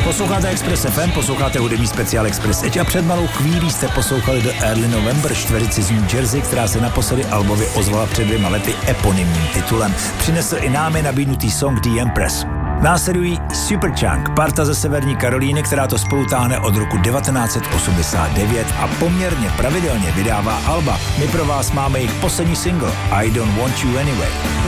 Posloucháte Express FM, posloucháte hudební speciál Express Edge a před malou chvílí jste poslouchali The Early November, čtverici z New Jersey, která se naposledy albově ozvala před 2 lety eponymním titulem. Přinesl i námi nabídnutý song The Empress. Následují Superchunk, parta ze Severní Karolíny, která to spolu táhne od roku 1989 a poměrně pravidelně vydává alba. My pro vás máme jejich poslední single I Don't Want You Anyway.